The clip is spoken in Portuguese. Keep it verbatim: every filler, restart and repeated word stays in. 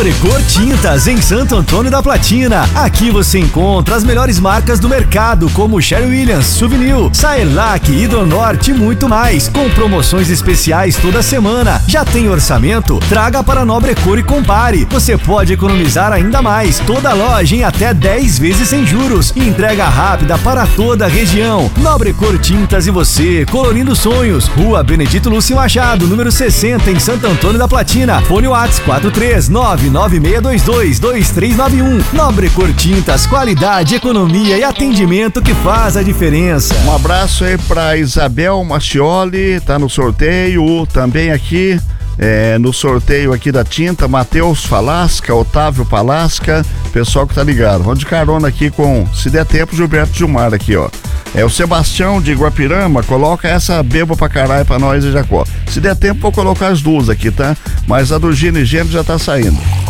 Nobrecor Tintas, em Santo Antônio da Platina. Aqui você encontra as melhores marcas do mercado, como Sherwin Williams, Souvenir, Saelac, Hidronorte e muito mais, com promoções especiais toda semana. Já tem orçamento? Traga para Nobrecor e compare. Você pode economizar ainda mais. Toda loja em até dez vezes sem juros. E entrega rápida para toda a região. Nobrecor Tintas e você, colorindo sonhos. Rua Benedito Lúcio Machado, número sessenta, em Santo Antônio da Platina. Fone WhatsApp quatro três nove nove seis dois dois dois três nove um. Nobrecor Tintas, qualidade, economia e atendimento que faz a diferença. Um abraço aí pra Isabel Macioli, tá no sorteio, também aqui é, no sorteio aqui da tinta, Matheus Falasca, Otávio Palasca, pessoal que tá ligado. Vamos de carona aqui com, se der tempo, Gilberto Gilmar aqui, ó. É o Sebastião de Guapirama, coloca essa beba pra caralho pra nós e Jacó. Se der tempo, vou colocar as duas aqui, tá? Mas a do Gino e Gênero já tá saindo.